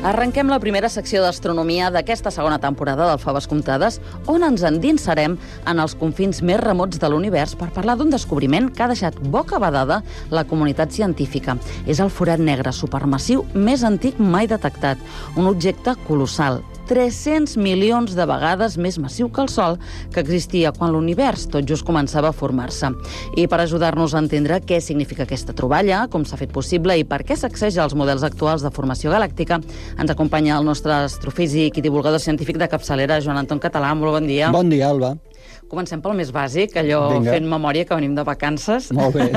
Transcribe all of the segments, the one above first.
Arrenquem la primera secció d'astronomia d'aquesta segona temporada del Faves Comptades, on ens endinsarem en els confins més remots de l'univers per parlar d'un descobriment que ha deixat bocabadada la comunitat científica. És el forat negre supermassiu més antic mai detectat, un objecte colossal, 300 milions de vegades més massiu que el Sol, que existia quan l'univers tot just començava a formar-se. I per ajudar-nos a entendre què significa aquesta troballa, com s'ha fet possible i per què sacseja els models actuals de formació galàctica, ens acompanya el nostre astrofísic i divulgador científic de capçalera, Joan Anton Català. Molt bon dia. Bon dia, Alba. Comencem pel més bàsic, allò fent memòria que venim de vacances. Molt bé.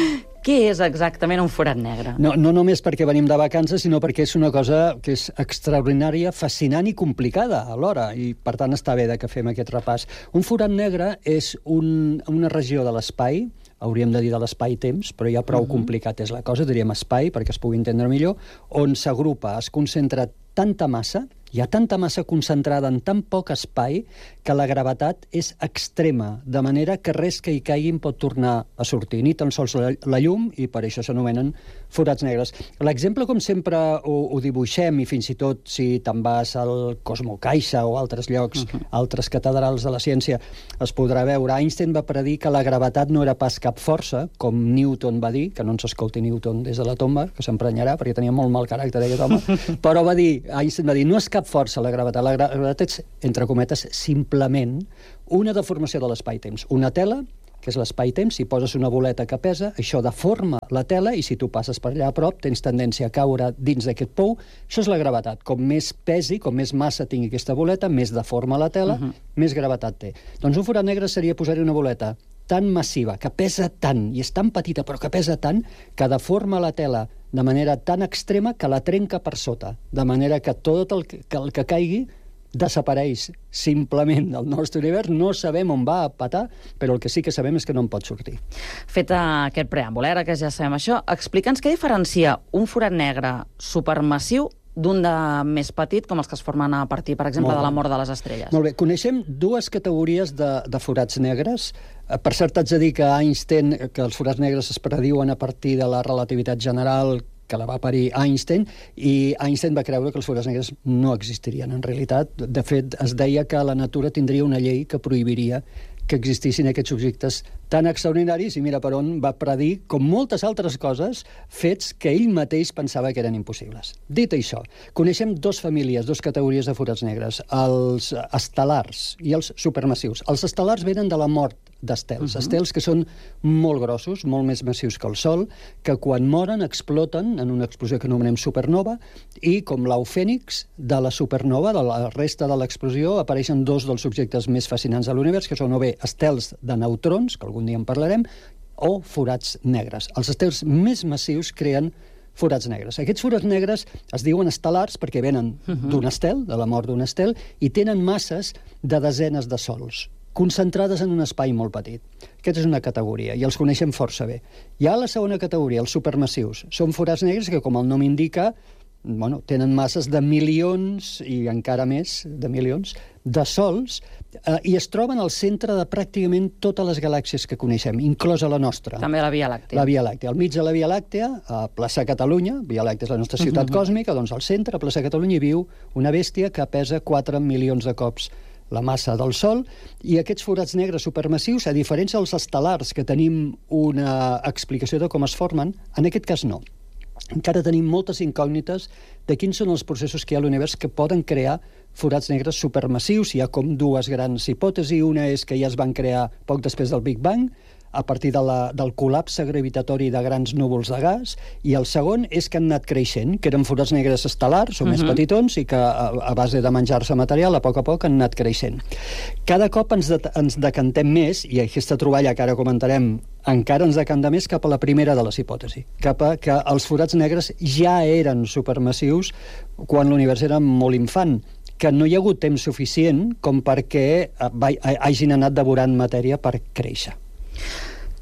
Què és exactament un forat negre? No només perquè venim de vacances, sinó perquè és una cosa que és extraordinària, fascinant i complicada alhora, i per tant està bé que fem aquest repàs. Un forat negre és una regió de l'espai, hauríem de dir de l'espai-temps, però ja prou complicat és la cosa, diríem espai, perquè es pugui entendre millor, on s'agrupa, es concentra tanta massa, hi ha tanta massa concentrada en tan poc espai que la gravetat és extrema, de manera que res que hi caigui pot tornar a sortir, ni tan sols la llum, i per això s'anomenen forats negres. L'exemple, com sempre, ho dibuixem, i fins i tot si te'n vas al Cosmo Caixa o altres llocs, altres catedrals de la ciència, es podrà veure. Einstein va predir que la gravetat no era pas cap força, com Newton va dir, que no ens escolti Newton des de la tomba, que s'emprenyarà, perquè tenia molt mal caràcter aquest home, però Einstein va dir, no és cap força la gravetat és, entre cometes, simplement una deformació de l'espai-temps. Una tela, que és l'espai-temps, si poses una boleta que pesa, això deforma la tela i si tu passes per allà a prop tens tendència a caure dins d'aquest pou. Això és la gravetat. Com més pesi, com més massa tingui aquesta boleta, més deforma la tela, més gravetat té. Doncs un forat negre seria posar-hi una boleta tan massiva, que pesa tant, i és tan petita, però que pesa tant, que deforma la tela de manera tan extrema que la trenca per sota, de manera que tot el que caigui desapareix simplement del nostre univers. No sabem on va a petar, però el que sí que sabem és que no en pot sortir. Fet aquest preàmbul, ara que ja sabem això, explica'ns què diferencia un forat negre supermassiu d'un de més petit, com els que es formen a partir, per exemple, de la mort de les estrelles. Molt bé. Coneixem dues categories de forats negres. Per cert, haig de dir que Einstein, que els forats negres es prediuen a partir de la relativitat general que la va parir Einstein, i Einstein va creure que els forats negres no existirien en realitat. De fet, es deia que la natura tindria una llei que prohibiria que existissin aquests objectes tan extraordinaris, i mira per on va predir, com moltes altres coses, fets que ell mateix pensava que eren impossibles. Dit això, coneixem dues famílies, dues categories de forats negres, els estel·lars i els supermassius. Els estel·lars venen de la mort d'estels, estels que són molt grossos, molt més massius que el Sol, que quan moren exploten en una explosió que anomenem supernova, i com l'au fènix de la supernova, de la resta de l'explosió, apareixen dos dels objectes més fascinants de l'univers, que són o bé estels de neutrons, que algun dia en parlarem, o forats negres. Els estels més massius creen forats negres. Aquests forats negres es diuen estel·lars perquè venen d'un estel, de la mort d'un estel, i tenen masses de desenes de sols, concentrades en un espai molt petit. Aquesta és una categoria, i els coneixem força bé. Hi ha la segona categoria, els supermassius. Són forats negres que, com el nom indica, tenen masses de milions, i encara més de milions, de sols, i es troben al centre de pràcticament totes les galàxies que coneixem, inclosa la nostra. També la Via Làctea. La Via Làctea. Al mig de la Via Làctea, a plaça Catalunya, Via Làctea és la nostra ciutat còsmica, doncs al centre, a plaça Catalunya, hi viu una bèstia que pesa 4 milions de cops la massa del Sol, i aquests forats negres supermassius, a diferència dels estel·lars, que tenim una explicació de com es formen, en aquest cas no. Encara tenim moltes incògnites de quins són els processos que hi ha a l'univers que poden crear forats negres supermassius. Hi ha com dues grans hipòtesis. Una és que ja es van crear poc després del Big Bang, a partir del col·lapse gravitatori de grans núvols de gas, i el segon és que han anat creixent, que eren forats negres estel·lars, o més petitons, i que a base de menjar-se material, a poc han anat creixent. Cada cop ens decantem més, i aquesta troballa que ara comentarem encara ens decanta més cap a la primera de les hipòtesis, cap a que els forats negres ja eren supermassius quan l'univers era molt infant, que no hi ha hagut temps suficient com perquè hagin anat devorant matèria per créixer.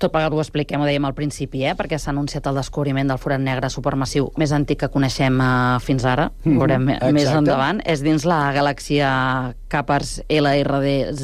Tot plegat ho expliquem, ho dèiem al principi, perquè s'ha anunciat el descobriment del forat negre supermassiu més antic que coneixem fins ara, ho veurem més endavant. És dins la galàxia Capers LRD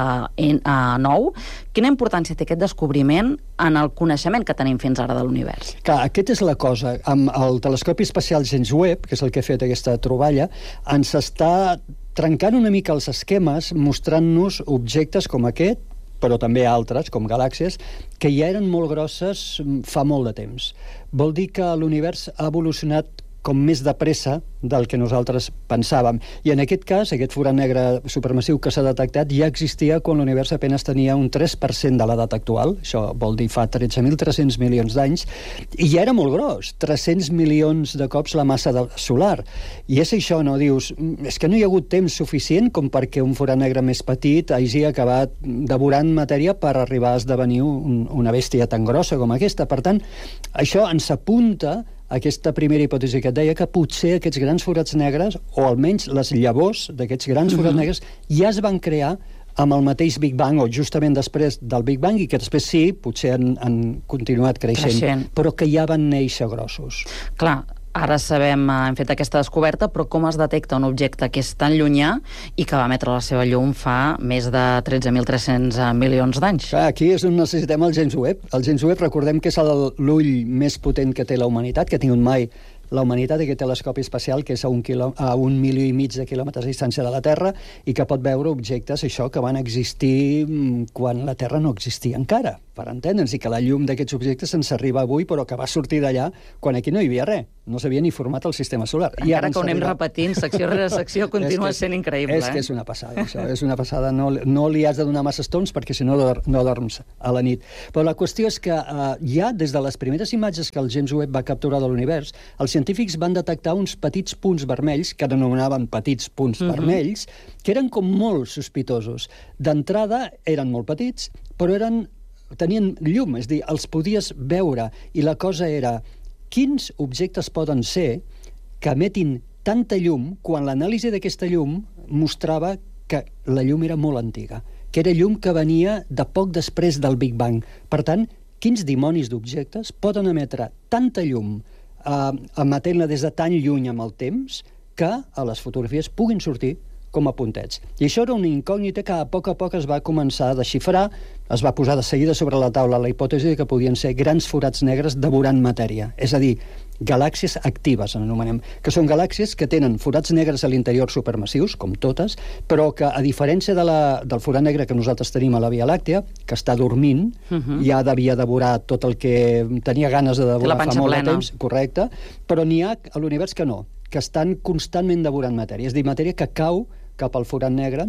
Z9. Quina importància té aquest descobriment en el coneixement que tenim fins ara de l'univers? Clar, aquesta és la cosa. Amb el telescopi espacial James Webb, que és el que ha fet aquesta troballa, ens està trencant una mica els esquemes, mostrant-nos objectes com aquest, però també altres, com galàxies, que ja eren molt grosses fa molt de temps. Vol dir que l'univers ha evolucionat com més de pressa del que nosaltres pensàvem. I en aquest cas, aquest forat negre supermassiu que s'ha detectat ja existia quan l'univers apenas tenia un 3% de l'edat actual, això vol dir fa 13.300 milions d'anys, i ja era molt gros, 300 milions de cops la massa solar. I és això, no? Dius, és que no hi ha hagut temps suficient com perquè un forat negre més petit hagi acabat devorant matèria per arribar a esdevenir una bèstia tan grossa com aquesta. Per tant, això ens apunta aquesta primera hipòtesi que et deia, que potser aquests grans forats negres, o almenys les llavors d'aquests grans forats negres, ja es van crear amb el mateix Big Bang, o justament després del Big Bang, i que després sí, potser han continuat creixent, però que ja van néixer grossos. Clar, ara sabem, hem fet aquesta descoberta, però com es detecta un objecte que és tan llunyà i que va emetre la seva llum fa més de 13.300 milions d'anys? Aquí és on necessitem el James Webb. El James Webb, recordem que és l'ull més potent que té la humanitat, que ha tingut mai la humanitat, aquest telescopi espacial que és a 1,5 milió de quilòmetres de distància de la Terra i que pot veure objectes, això, que van existir quan la Terra no existia encara, per entendre'ns, i que la llum d'aquests objectes ens arriba avui, però que va sortir d'allà quan aquí no hi havia res, no s'havia ni format el sistema solar. Encara que ho anem repetint, secció rere secció, continua sent increïble. És que és una passada, això, és una passada. No li has de donar massa estons perquè si no dorms a la nit. Però la qüestió és que ja des de les primeres imatges que el James Webb va capturar de l'univers, els científics van detectar uns petits punts vermells, que anomenaven petits punts vermells, que eren com molt sospitosos. D'entrada eren molt petits, però tenien llum, és a dir, els podies veure, i la cosa era quins objectes poden ser que emetin tanta llum quan l'anàlisi d'aquesta llum mostrava que la llum era molt antiga, que era llum que venia de poc després del Big Bang. Per tant, quins dimonis d'objectes poden emetre tanta llum emetent-la des de tan lluny amb el temps que a les fotografies puguin sortir com a puntets. I això era una incògnita que a poc es va començar a desxifrar, es va posar de seguida sobre la taula la hipòtesi que podien ser grans forats negres devorant matèria, és a dir, galàxies actives, en anomenem, que són galàxies que tenen forats negres a l'interior supermassius, com totes, però que, a diferència del forat negre que nosaltres tenim a la Via Làctea, que està dormint, ja devia devorar tot el que tenia ganes de devorar fa molt de temps, correcte, però n'hi ha a l'univers que no, que estan constantment devorant matèria, és a dir, matèria que cau cap al forat negre,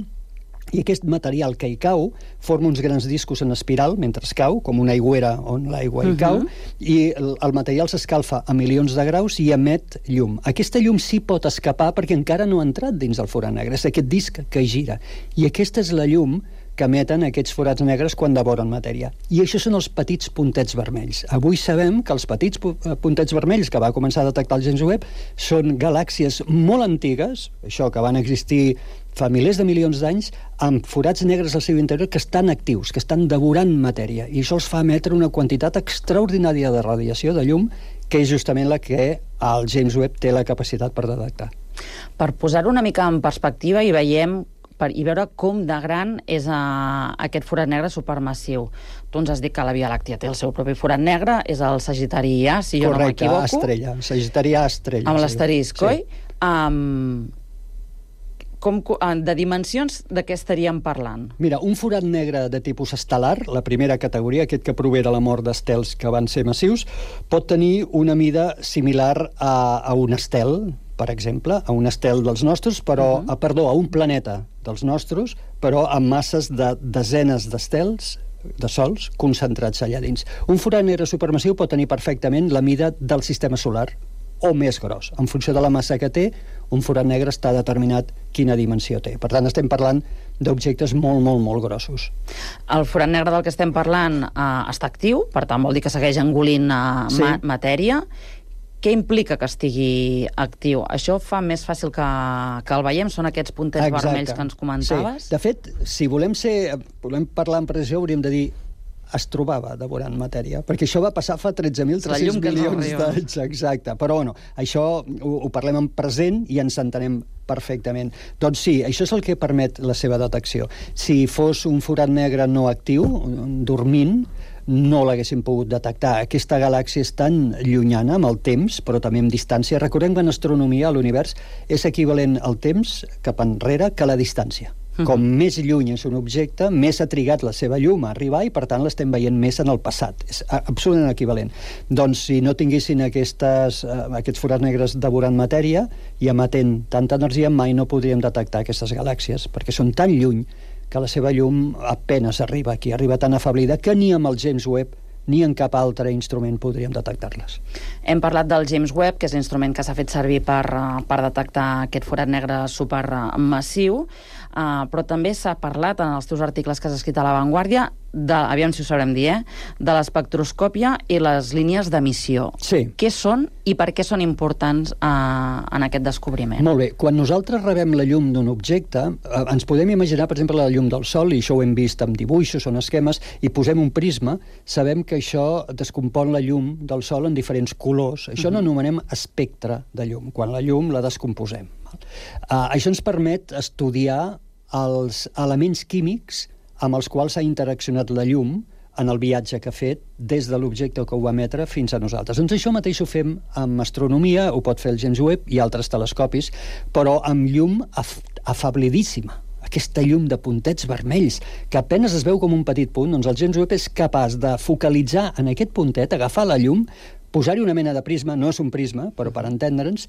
i aquest material que hi cau forma uns grans discos en espiral mentre es cau, com una aigüera on l'aigua hi cau, i el material s'escalfa a milions de graus i emet llum. Aquesta llum sí pot escapar perquè encara no ha entrat dins del forat negre, és aquest disc que gira. I aquesta és la llum que emeten aquests forats negres quan devoren matèria. I això són els petits puntets vermells. Avui sabem que els petits puntets vermells que va començar a detectar el James Webb són galàxies molt antigues, això que van existir fa milers de milions d'anys, amb forats negres al seu interior que estan actius, que estan devorant matèria, i això els fa emetre una quantitat extraordinària de radiació, de llum, que és justament la que el James Webb té la capacitat per detectar. Per posar-ho una mica en perspectiva i veure com de gran és aquest forat negre supermassiu. Tu ens has dit que la Via Làctea té el seu propi forat negre, és el Sagitari A, si jo no m'equivoco. Correcte, estrella, Sagitari A estrella. Amb l'asterisc, oi? De dimensions, de què estaríem parlant? Mira, un forat negre de tipus estel·lar, la primera categoria, aquest que prové de la mort d'estels que van ser massius, pot tenir una mida similar a un estel, per exemple, a un estel dels nostres, però, a un planeta dels nostres, però amb masses de desenes d'estels, de sols, concentrats allà dins. Un forat negre supermassiu pot tenir perfectament la mida del sistema solar, o més gros. En funció de la massa que té, un forat negre està determinat quina dimensió té. Per tant, estem parlant d'objectes molt, molt, molt grossos. El forat negre del que estem parlant està actiu, per tant vol dir que segueix engolint matèria. Què implica que estigui actiu? Això fa més fàcil que el veiem? Són aquests puntets vermells que ens comentaves? Sí. De fet, si volem parlar en precisió, hauríem de dir es trobava devorant matèria, perquè això va passar fa 13.300 milions d'anys. Exacte. Però, bueno, això ho parlem en present i ens entenem perfectament. Doncs sí, això és el que permet la seva detecció. Si fos un forat negre no actiu, dormint, no l'haguéssim pogut detectar. Aquesta galàxia és tan llunyana amb el temps, però també amb distància. Recordem que en astronomia l'univers és equivalent al temps cap enrere que la distància. Com més lluny és un objecte, més ha trigat la seva llum a arribar i, per tant, l'estem veient més en el passat. És absolutament equivalent. Doncs, si no tinguessin aquests forats negres devorant matèria i emetent tanta energia, mai no podríem detectar aquestes galàxies, perquè són tan lluny que la seva llum apenas arriba aquí, arriba tan afablida que ni amb el James Webb ni en cap altre instrument podríem detectar-les. Hem parlat del James Webb, que és l'instrument que s'ha fet servir per detectar aquest forat negre supermassiu, però també s'ha parlat en els teus articles que has escrit a La Vanguardia, aviam si ho sabrem dir, de l'espectroscòpia i les línies d'emissió. Sí. Què són i per què són importants en aquest descobriment? Molt bé. Quan nosaltres rebem la llum d'un objecte, ens podem imaginar, per exemple, la llum del Sol, i això ho hem vist amb dibuixos o en esquemes, i posem un prisma, sabem que això descompon la llum del Sol en diferents colors. Això n'anomenem espectre de llum, quan la llum la descomposem. Això ens permet estudiar els elements químics amb els quals s'ha interaccionat la llum en el viatge que ha fet des de l'objecte que ho va emetre fins a nosaltres. Doncs això mateix ho fem amb astronomia, ho pot fer el James Webb i altres telescopis, però amb llum afablidíssima. Aquesta llum de puntets vermells, que apenas es veu com un petit punt, doncs el James Webb és capaç de focalitzar en aquest puntet, agafar la llum, posar-hi una mena de prisma, no és un prisma, però per entendre'ns,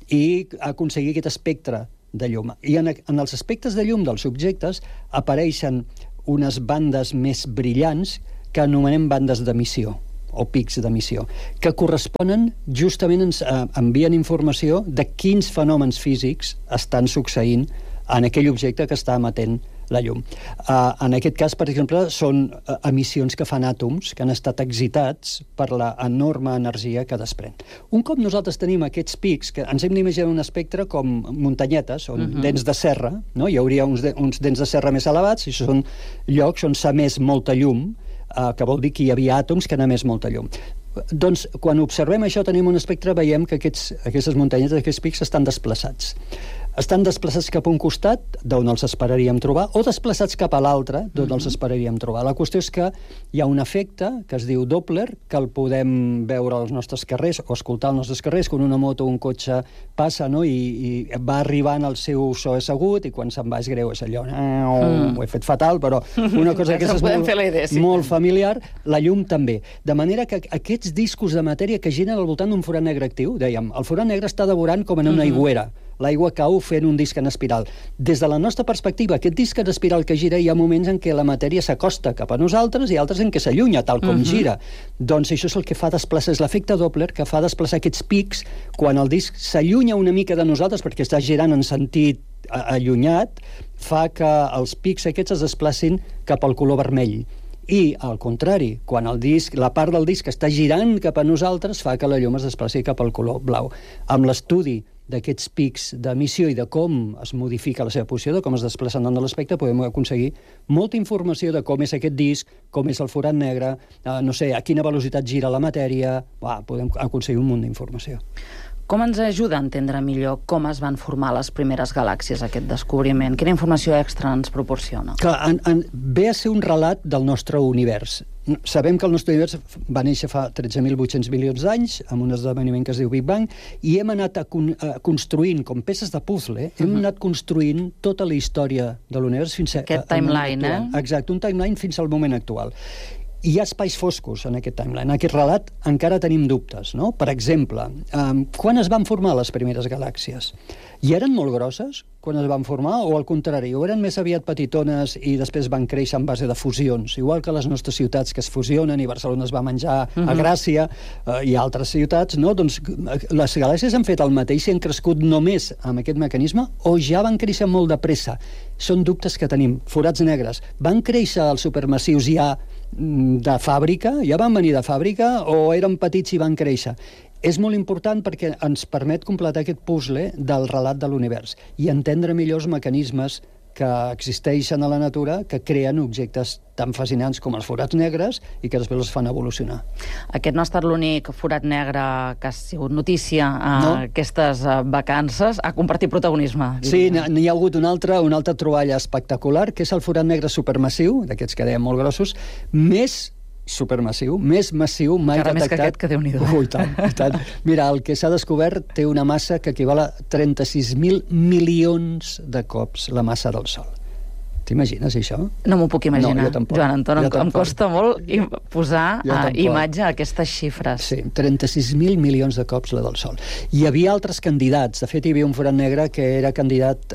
i aconseguir aquest espectre de llum. I en els espectres de llum dels objectes apareixen unes bandes més brillants que anomenem bandes d'emissió o pics d'emissió, que corresponen, justament ens envien informació de quins fenòmens físics estan succeint en aquell objecte que està emetent la llum. En aquest cas, per exemple, són emissions que fan àtoms que han estat excitats per la enorme energia que desprèn. Un cop nosaltres tenim aquests pics, que ens hem d'imaginar un espectre com muntanyetes, on dents de serra, no? Hi hauria uns dents de serra més elevats, i són llocs on s'ha emès molta llum, que vol dir que hi havia àtoms que han emès molta llum. Doncs, quan observem això, tenim un espectre, veiem que aquestes muntanyetes, aquests pics, estan desplaçats. Estan desplaçats cap a un costat, d'on els esperaríem trobar, o desplaçats cap a l'altre, d'on els esperaríem trobar. La qüestió és que hi ha un efecte que es diu Doppler, que el podem veure als nostres carrers, o escoltar als nostres carrers, quan una moto o un cotxe passa, no? I va arribant el seu so és agut, i quan se'n va és greu, és allò... Ho he fet fatal, però una cosa que és molt familiar, la llum també. De manera que aquests discos de matèria que giren al voltant d'un forat negre actiu, dèiem, el forat negre està devorant com en una aigüera. L'aigua cau fent un disc en espiral. Des de la nostra perspectiva, aquest disc en espiral que gira, hi ha moments en què la matèria s'acosta cap a nosaltres i altres en què s'allunya, tal com gira. Doncs això és el que fa desplaçar, és l'efecte Doppler que fa desplaçar aquests pics quan el disc s'allunya una mica de nosaltres perquè està girant en sentit allunyat, fa que els pics aquests es desplacin cap al color vermell. I, al contrari, quan el disc, la part del disc està girant cap a nosaltres, fa que la llum es desplaci cap al color blau. Amb l'estudi d'aquests pics d'emissió i de com es modifica la seva posició, de com es desplacen en l'espectre, podem aconseguir molta informació de com és aquest disc, com és el forat negre, no sé, a quina velocitat gira la matèria. Podem aconseguir un munt d'informació. Com ens ajuda a entendre millor com es van formar les primeres galàxies, aquest descobriment? Quina informació extra ens proporciona? Clar, ve a ser un relat del nostre univers. Sabem que el nostre univers va néixer fa 13.800 milions d'anys, amb un esdeveniment que es diu Big Bang, i hem anat construint, com peces de puzzle, hem anat construint tota la història de l'univers fins a... Aquest timeline, Exacte, un timeline fins al moment actual. Hi ha espais foscos en aquest timeline. En aquest relat encara tenim dubtes, no? Per exemple, quan es van formar les primeres galàxies? I eren molt grosses quan es van formar, o al contrari, o eren més aviat petitones i després van créixer en base de fusions, igual que les nostres ciutats que es fusionen, i Barcelona es va menjar a Gràcia, i altres ciutats, no? Doncs les galàxies han fet el mateix i han crescut només amb aquest mecanisme, o ja van créixer molt de pressa. Són dubtes que tenim. Forats negres. Van créixer els supermassius ja de fàbrica? Ja van venir de fàbrica? O eren petits i van créixer? És molt important perquè ens permet completar aquest puzzle del relat de l'univers i entendre millor els mecanismes que existeixen a la natura que creen objectes tan fascinants com els forats negres i que després els fan evolucionar. Aquest no ha estat l'únic forat negre que ha sigut notícia a aquestes vacances. Ha compartit protagonisme. Sí, n'hi ha hagut una altra troballa espectacular, que és el forat negre supermassiu, d'aquests que dèiem molt grossos, més supermassiu, més massiu mai encara detectat. Més que aquest, que Déu-n'hi-do. I tant. Mira, el que s'ha descobert té una massa que equival a 36.000 milions de cops la massa del Sol. T'imagines això? No m'ho puc imaginar. No, jo tampoc. Joan Anton, em costa molt posar imatge a aquestes xifres. Sí, 36.000 milions de cops la del Sol. Hi havia altres candidats. De fet, hi havia un forat negre que era candidat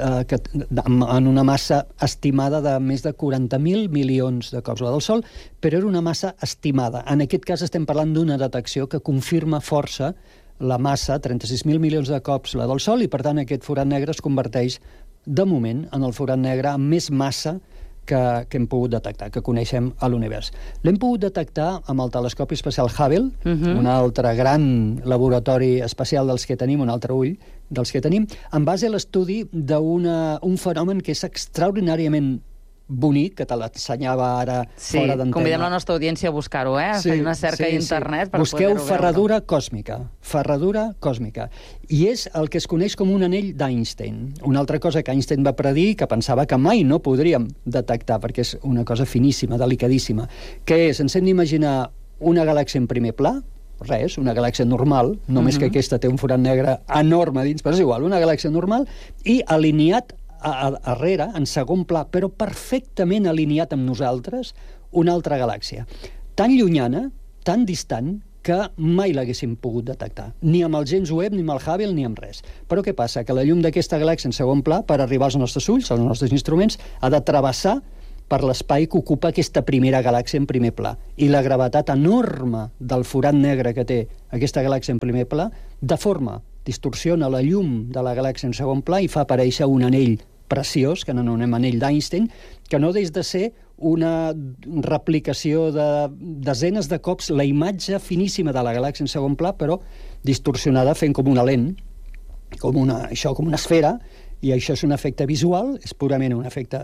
en una massa estimada de més de 40.000 milions de cops la del Sol, però era una massa estimada. En aquest cas estem parlant d'una detecció que confirma força la massa, 36.000 milions de cops la del Sol, i per tant aquest forat negre es converteix de moment en el forat negre amb més massa que hem pogut detectar, que coneixem a l'univers. L'hem pogut detectar amb el telescopi espacial Hubble, un altre gran laboratori espacial dels que tenim, un altre ull dels que tenim, en base a l'estudi d'un fenomen que és extraordinàriament bonic, que te l'ensenyava ara fora d'antena. Convidem la nostra audiència a buscar-ho, fer una cerca a internet per busqueu poder-ho ferradura còsmica. Ferradura còsmica. I és el que es coneix com un anell d'Einstein. Una altra cosa que Einstein va predir, que pensava que mai no podríem detectar, perquè és una cosa finíssima, delicadíssima, que és, ens hem d'imaginar una galàxia en primer pla, res, una galàxia normal, només que aquesta té un forat negre enorme dins, però és igual, una galàxia normal, i alineat darrere, en segon pla, però perfectament alineat amb nosaltres, una altra galàxia. Tan llunyana, tan distant, que mai l'haguéssim pogut detectar. Ni amb el James Webb, ni amb el Hubble, ni amb res. Però què passa? Que la llum d'aquesta galàxia en segon pla, per arribar als nostres ulls, als nostres instruments, ha de travessar per l'espai que ocupa aquesta primera galàxia en primer pla. I la gravetat enorme del forat negre que té aquesta galàxia en primer pla deforma, distorsiona la llum de la galàxia en segon pla i fa aparèixer un anell preciós, que n'anomenem anell d'Einstein, que no deix de ser una replicació de desenes de cops la imatge finíssima de la galàxia en segon pla, però distorsionada fent com una lent, com una esfera, i això és un efecte visual, és purament un efecte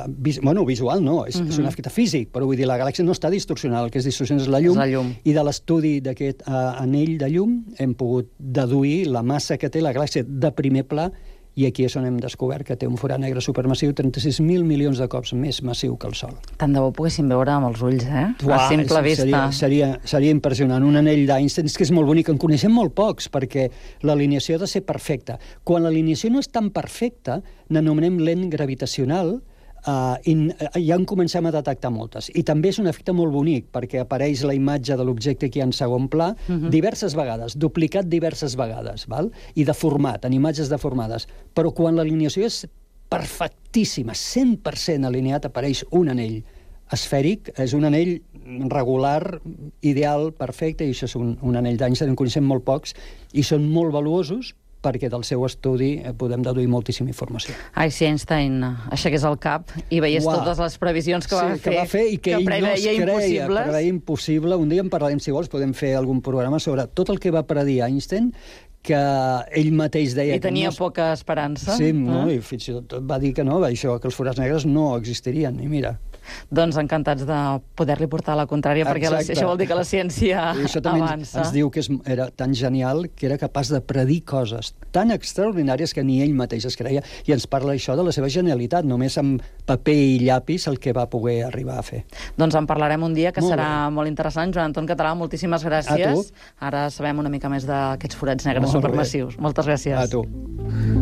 visual no, és un efecte físic, però vull dir, la galàxia no està distorsionada, el que és distorsionat és la llum, i de l'estudi d'aquest anell de llum hem pogut deduir la massa que té la galàxia de primer pla, i aquí és on hem descobert que té un forat negre supermassiu 36.000 milions de cops més massiu que el Sol. Tant de bo poguéssim veure amb els ulls, a simple vista. Seria impressionant. Un anell d'Einstein és que és molt bonic, en coneixem molt pocs, perquè l'alineació ha de ser perfecta. Quan l'alineació no és tan perfecta, n'anomenem lent gravitacional, i ja en comencem a detectar moltes. I també és un efecte molt bonic, perquè apareix la imatge de l'objecte aquí en segon pla diverses vegades, duplicat diverses vegades, i deformat, en imatges deformades. Però quan l'alineació és perfectíssima, 100% alineat, apareix un anell esfèric, és un anell regular, ideal, perfecte, i això és un anell d'Einstein, en coneixem molt pocs, i són molt valuosos, perquè del seu estudi podem deduir moltíssima informació. Ai, si Einstein aixequés el cap i veiés totes les previsions que va fer i que ell no es creia impossible. Un dia en parlarem, si vols, podem fer algun programa sobre tot el que va predir Einstein, que ell mateix deia... I tenia poca esperança. Sí, i fins i tot va dir que no, això, que els forats negres no existirien, i mira... Doncs encantats de poder-li portar la contrària, perquè això vol dir que la ciència avança. I això també ens diu que era tan genial que era capaç de predir coses tan extraordinàries que ni ell mateix es creia, i ens parla això de la seva genialitat, només amb paper i llapis el que va poder arribar a fer. Doncs en parlarem un dia, que serà molt interessant. Joan Anton Català, moltíssimes gràcies. Ara sabem una mica més d'aquests forats negres supermassius. Moltes gràcies. A tu.